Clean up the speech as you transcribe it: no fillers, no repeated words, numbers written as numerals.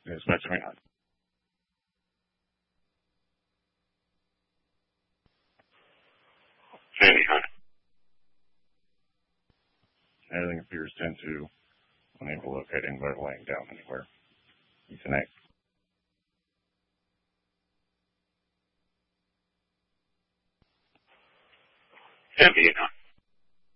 Yes, what's going on? Sandy, huh? Everything appears 10-2. Unable to locate anybody laying down anywhere. You connect. Heavy, huh?